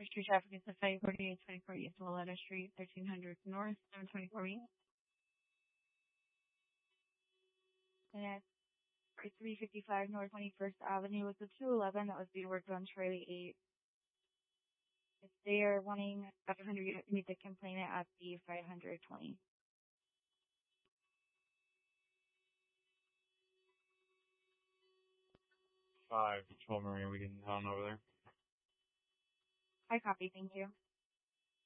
Street traffic is the 54824 East Willetta Street, 1300 North, 724 Main. And that's for 355 North 21st Avenue with the 211 that was being worked on Charlie 8. If they are wanting 500 units, meet the complainant at the 520. 512 Marine, we can head on over there. I copy, thank you.